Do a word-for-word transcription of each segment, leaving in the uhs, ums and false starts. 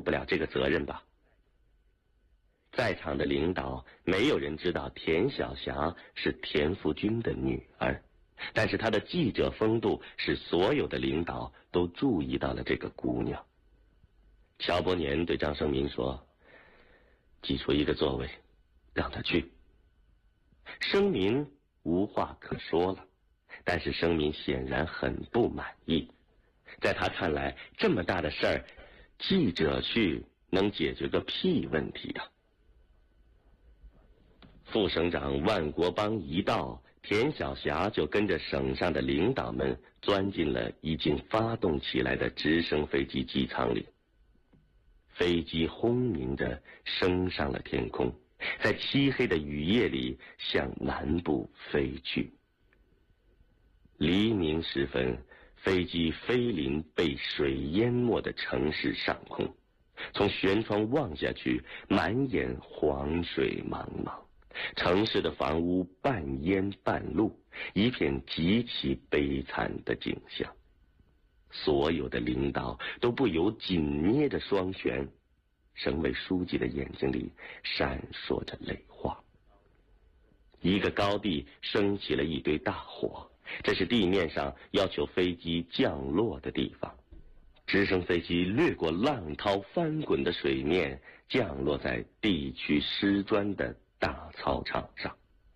不了这个责任吧？在场的领导没有人知道田晓霞是田福军的女儿，但是她的记者风度使所有的领导都注意到了这个姑娘。乔伯年对张生民说：“挤出一个座位，让她去。”生民无话可说了，但是生民显然很不满意。在他看来，这么大的事儿，记者去能解决个屁问题啊！副省长万国邦一到，田晓霞就跟着省上的领导们钻进了已经发动起来的直升飞机机舱里。飞机轰鸣着升上了天空，在漆黑的雨夜里向南部飞去。黎明时分，飞机飞临被水淹没的城市上空，从舷窗望下去，满眼黄水茫茫，城市的房屋半淹半露，一片极其悲惨的景象。所有的领导都不由紧捏着双拳，省委书记的眼睛里闪烁着泪花。一个高地升起了一堆大火，这是地面上要求飞机降落的地方。直升飞机掠过浪涛翻滚的水面，降落在地区师专的大操场上。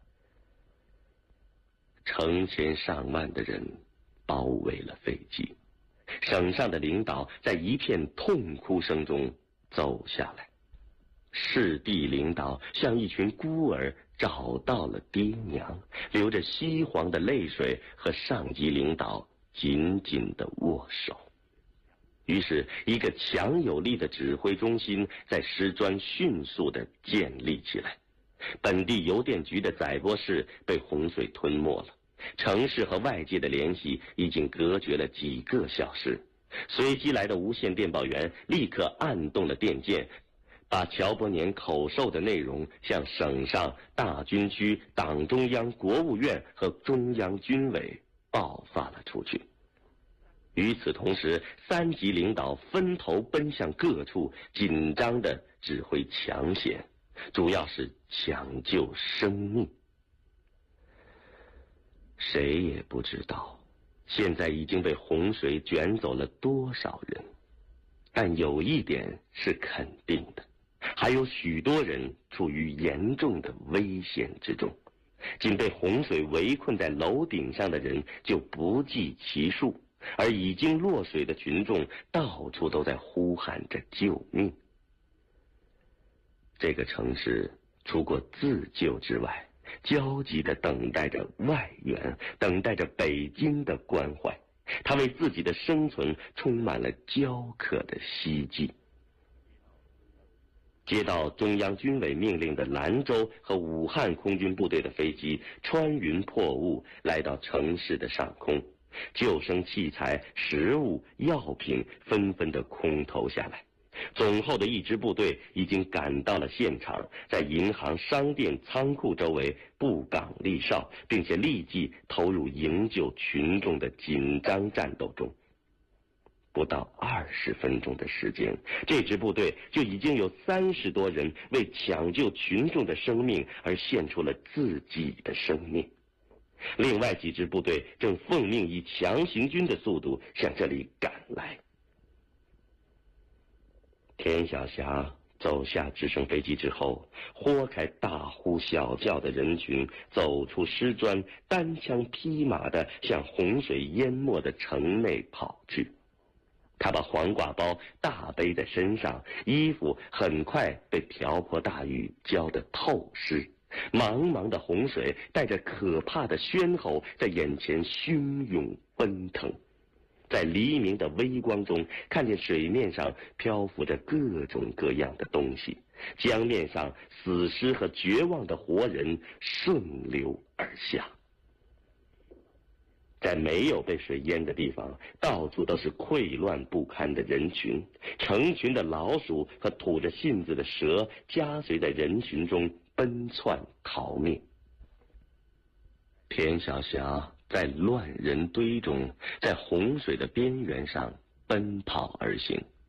成千上万的人包围了飞机，省上的领导在一片痛哭声中走下来。市地领导像一群孤儿找到了爹娘，流着稀黄的泪水和上级领导紧紧地握手。于是一个强有力的指挥中心在师专迅速地建立起来。本地邮电局的载拨室被洪水吞没了，城市和外界的联系已经隔绝了几个小时。随机来的无线电报员立刻按动了电键，把乔伯年口授的内容向省上、大军区、党中央、国务院和中央军委爆发了出去。与此同时，三级领导分头奔向各处，紧张地指挥抢险，主要是抢救生命。谁也不知道现在已经被洪水卷走了多少人，但有一点是肯定的，还有许多人处于严重的危险之中。仅被洪水围困在楼顶上的人就不计其数，而已经落水的群众到处都在呼喊着救命。这个城市除过自救之外，焦急地等待着外援，等待着北京的关怀。他为自己的生存充满了焦渴的希冀。接到中央军委命令的兰州和武汉空军部队的飞机穿云破雾来到城市的上空，救生器材、食物、药品纷纷地空投下来。总后的一支部队已经赶到了现场，在银行、商店、仓库周围布岗立哨，并且立即投入营救群众的紧张战斗中。不到二十分钟的时间，这支部队就已经有三十多人为抢救群众的生命而献出了自己的生命。另外几支部队正奉命以强行军的速度向这里赶来。田晓霞走下直升飞机之后，豁开大呼小叫的人群，走出师专，单枪匹马地向洪水淹没的城内跑去。他把黄瓜包大背在身上，衣服很快被瓢泼大雨浇得透湿。茫茫的洪水带着可怕的喧吼在眼前汹涌奔腾。在黎明的微光中，看见水面上漂浮着各种各样的东西，江面上死尸和绝望的活人顺流而下。在没有被水淹的地方，到处都是溃乱不堪的人群，成群的老鼠和吐着信子的蛇夹随在人群中奔窜逃命。田晓霞在乱人堆中，在洪水的边缘上奔跑而行，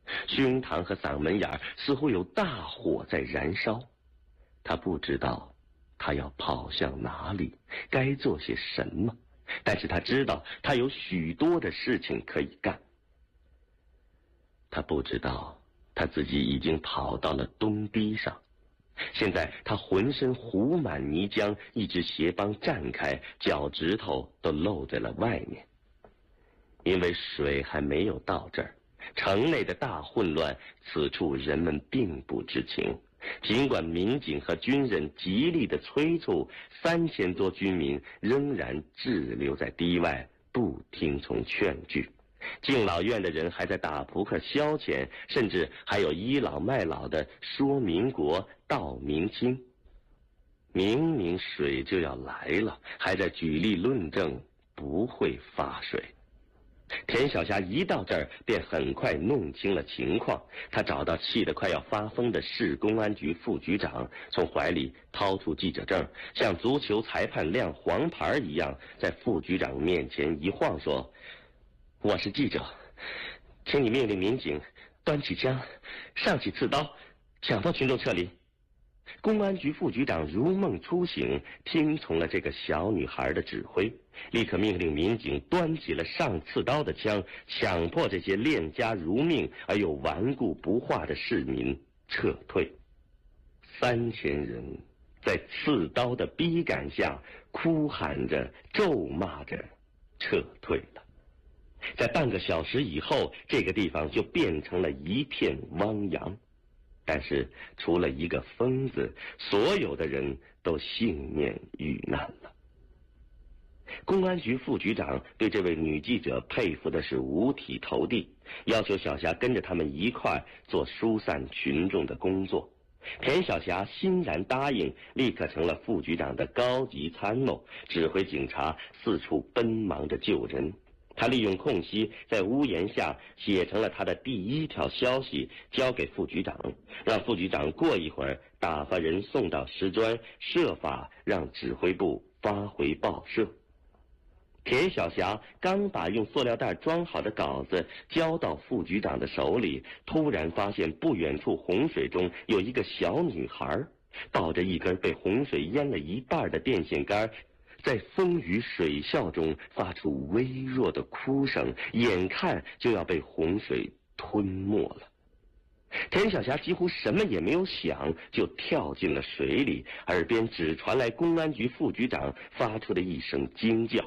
胸膛和嗓门眼似乎有大火在燃烧。他不知道他要跑向哪里，该做些什么，但是他知道他有许多的事情可以干。他不知道他自己已经跑到了东堤上，现在他浑身糊满泥浆，一只鞋帮绽开，脚趾头都露在了外面。因为水还没有到这儿，城内的大混乱，此处人们并不知情。尽管民警和军人极力的催促，三千多居民仍然滞留在堤外，不听从劝句。敬老院的人还在打扑克消遣，甚至还有倚老卖老的说民国道民清。明明水就要来了，还在据理论证不会发水。田小霞一到这儿，便很快弄清了情况。他找到气得快要发疯的市公安局副局长，从怀里掏出记者证，像足球裁判亮黄牌一样，在副局长面前一晃，说：“我是记者，请你命令民警端起枪，上起刺刀，强迫群众撤离。”公安局副局长如梦初醒，听从了这个小女孩的指挥，立刻命令民警端起了上刺刀的枪，强迫这些恋家如命而又顽固不化的市民撤退。三千人在刺刀的逼赶下，哭喊着咒骂着撤退了。在半个小时以后，这个地方就变成了一片汪洋。但是除了一个疯子，所有的人都幸免遇难了。公安局副局长对这位女记者佩服的是五体投地，要求小霞跟着他们一块做疏散群众的工作。田小霞欣然答应，立刻成了副局长的高级参谋，指挥警察四处奔忙着救人。他利用空隙在屋檐下写成了他的第一条消息，交给副局长，让副局长过一会儿打发人送到石砖，设法让指挥部发回报社。田小霞刚把用塑料袋装好的稿子交到副局长的手里，突然发现不远处洪水中有一个小女孩，抱着一根被洪水淹了一半的电线杆，在风雨水啸中发出微弱的哭声，眼看就要被洪水吞没了。田小霞几乎什么也没有想，就跳进了水里，耳边只传来公安局副局长发出的一声惊叫。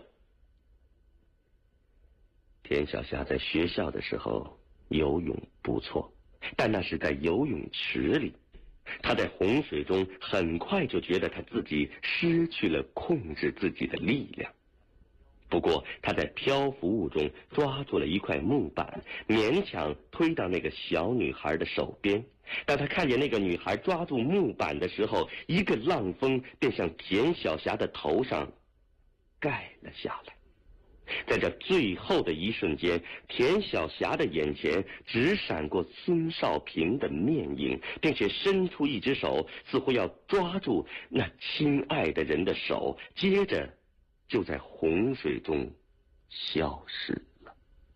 田小霞在学校的时候游泳不错，但那是在游泳池里。他在洪水中很快就觉得他自己失去了控制自己的力量。不过他在漂浮物中抓住了一块木板，勉强推到那个小女孩的手边。当他看见那个女孩抓住木板的时候，一个浪峰便向田小霞的头上盖了下来。在这最后的一瞬间，田小霞的眼前只闪过孙少平的面影，并且伸出一只手，似乎要抓住那亲爱的人的手，接着就在洪水中消失了。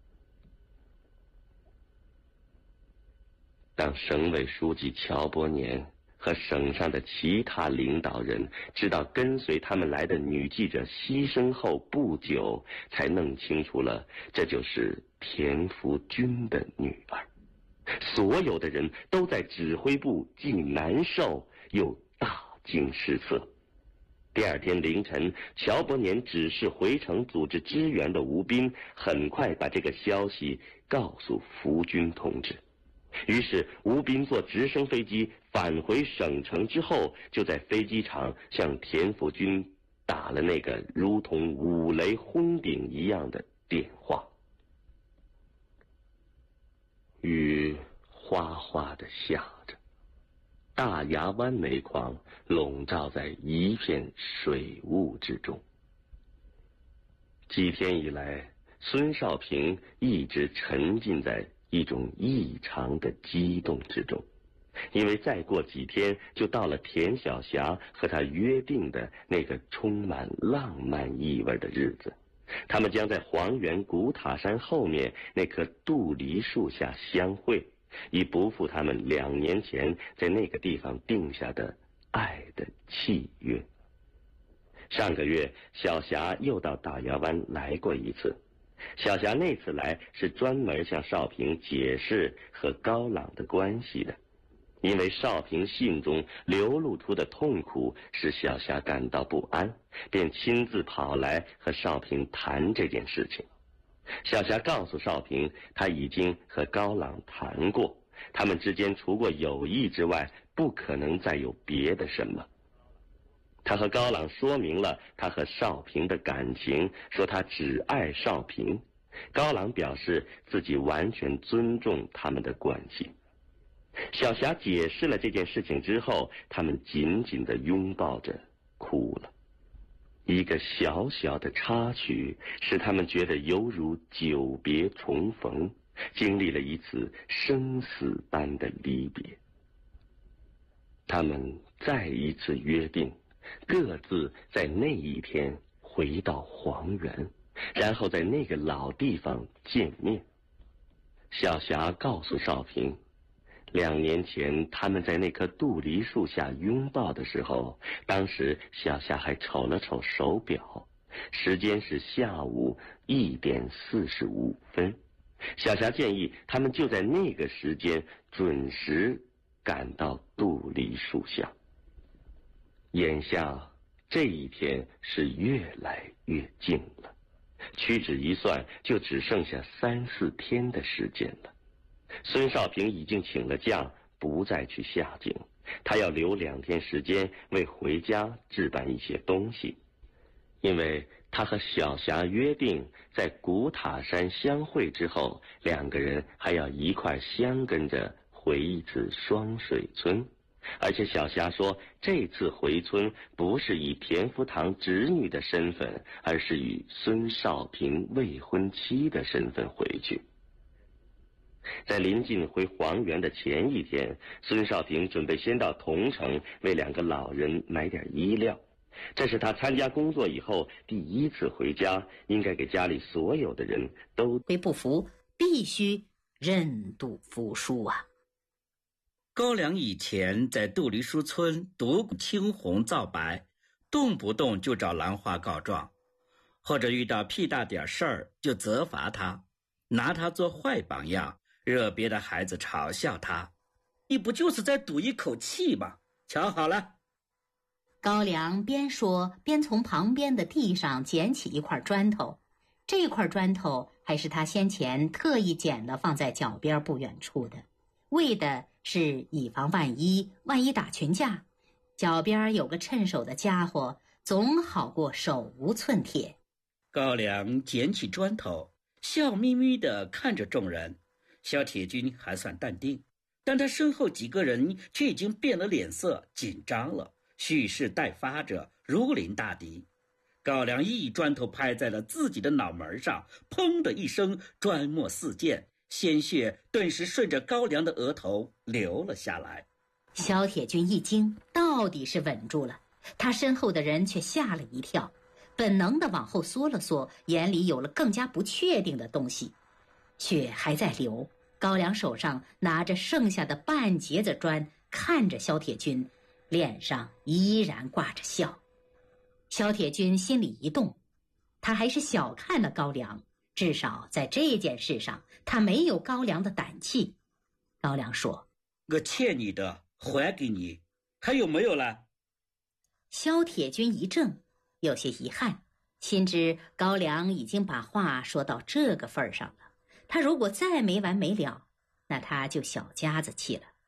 当省委书记乔伯年和省上的其他领导人知道跟随他们来的女记者牺牲后不久，才弄清楚了这就是田福军的女儿。所有的人都在指挥部既难受又大惊失色。第二天凌晨，乔伯年指示回城组织支援的吴斌很快把这个消息告诉福军同志。于是吴斌坐直升飞机返回省城之后，就在飞机场向田福军打了那个如同五雷轰顶一样的电话。雨哗哗地下着，大牙湾煤矿笼罩在一片水雾之中。几天以来，孙少平一直沉浸在一种异常的激动之中，因为再过几天就到了田小霞和他约定的那个充满浪漫意味的日子。他们将在黄原古塔山后面那棵杜梨树下相会， 以不负他们两年前在那个地方定下的爱的契约。上个月，小霞又到打牙湾来过一次。小霞那次来是专门向少平解释和高朗的关系的，因为少平信中流露出的痛苦使小霞感到不安，便亲自跑来和少平谈这件事情。小霞告诉少平，他已经和高朗谈过，他们之间除过友谊之外，不可能再有别的什么。他和高朗说明了他和少平的感情，说他只爱少平。高朗表示自己完全尊重他们的关系。小霞解释了这件事情之后，他们紧紧地拥抱着哭了。一个小小的插曲使他们觉得犹如久别重逢，经历了一次生死般的离别。他们再一次约定，各自在那一天回到黄原，然后在那个老地方见面。小霞告诉少平，两年前他们在那棵杜梨树下拥抱的时候，当时小霞还瞅了瞅手表，时间是下午一点四十五分。小霞建议他们就在那个时间准时赶到杜梨树下。眼下这一天是越来越近了，屈指一算，就只剩下三四天的时间了。孙少平已经请了假，不再去下井，他要留两天时间为回家置办一些东西，因为他和小霞约定，在古塔山相会之后，两个人还要一块相跟着回一次双水村。而且小霞说，这次回村不是以田福堂侄女的身份，而是以孙少平未婚妻的身份回去。在临近回黄原的前一天，孙少平准备先到桐城为两个老人买点衣料，这是他参加工作以后第一次回家，应该给家里所有的人都为不服，必须认赌服输啊。 高粱以前在杜梨树村独孤青红皂白，动不动就找兰花告状，或者遇到屁大点事儿就责罚他，拿他做坏榜样，惹别的孩子嘲笑他。你不就是在赌一口气吗？瞧好了。 高粱边说边从旁边的地上捡起一块砖头，这块砖头还是他先前特意捡了放在脚边不远处的，为的是以防万一，万一打群架，脚边有个趁手的家伙，总好过手无寸铁。 高粱捡起砖头，笑眯眯地看着众人。萧铁军还算淡定，但他身后几个人却已经变了脸色，紧张了，蓄势待发着，如临大敌。高粱一砖头拍在了自己的脑门上，砰的一声，砖末四溅，鲜血顿时顺着高粱的额头流了下来。 萧铁军一惊，到底是稳住了，他身后的人却吓了一跳，本能地往后缩了缩，眼里有了更加不确定的东西。血还在流，高粱手上拿着剩下的半截子砖，看着萧铁军，脸上依然挂着笑。萧铁军心里一动，他还是小看了高粱，至少在这件事上他没有高粱的胆气。高粱说， 我欠你的还给你，还有没有了？ 萧铁军一怔，有些遗憾，心知高粱已经把话说到这个份儿上了，他如果再没完没了，那他就小家子气了。